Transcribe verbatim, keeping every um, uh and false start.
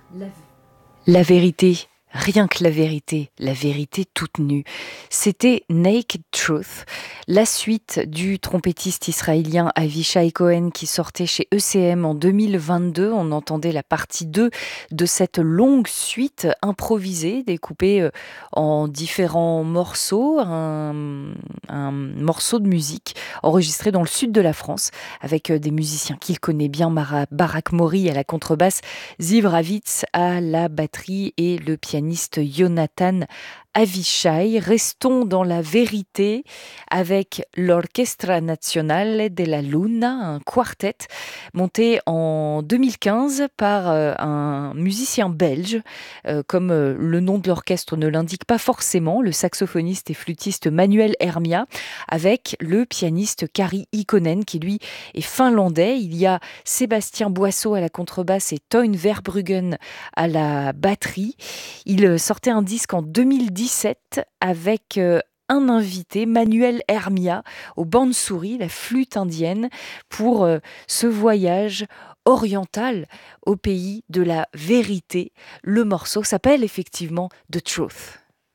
La, la vérité, rien que la vérité, la vérité toute nue. C'était Naked Truth, la suite du trompettiste israélien Avishai Cohen qui sortait chez E C M en deux mille vingt-deux. On entendait la partie deux de cette longue suite improvisée, découpée euh, en différents morceaux, un, un morceau de musique enregistré dans le sud de la France avec euh, des musiciens qu'il connaît bien, Mara, Barak Mori à la contrebasse, Ziv Ravitz à la batterie et le pianiste Jonathan Avishai. Restons dans la vérité avec l'Orchestra Nazionale della Luna, un quartet monté en deux mille quinze par euh, un musicien belge. Euh, comme euh, le nom de l'orchestre ne l'indique pas forcément, le saxophoniste et flûtiste Manuel Hermia, avec le pianiste Kari Ikonen qui lui est finlandais. Il y a Sébastien Boisseau à la contrebasse et Toyn Verbruggen à la batterie. Il sortait un disque en deux mille dix-sept avec euh, un invité, Manuel Hermia, au bansuri, la flûte indienne, pour euh, ce voyage oriental au pays de la vérité. Le morceau s'appelle effectivement The Truth.